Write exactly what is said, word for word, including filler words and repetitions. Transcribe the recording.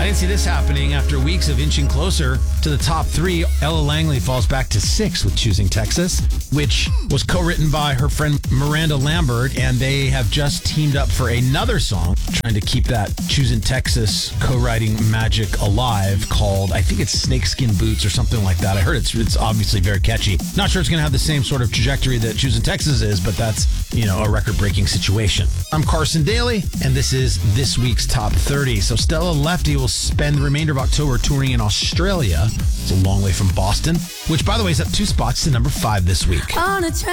didn't see this happening. After weeks of inching closer to the top three, Ella Langley falls back to six with Choosing Texas, which was co-written by her friend Miranda Lambert, and they have just teamed up for another song, trying to keep that Choosing Texas co-writing magic alive, called, I think it's Snakeskin Boots or something like that. I heard it's it's obviously very catchy. Not sure it's going to have the same sort of trajectory that Choosing Texas is, but that's, you know, a record-breaking situation. I'm Carson Daly, and this is this week's Top thirty. So Stella Lefty will spend the remainder of October touring in Australia. It's a long way from Boston, which, by the way, is up two spots to number five this week. On a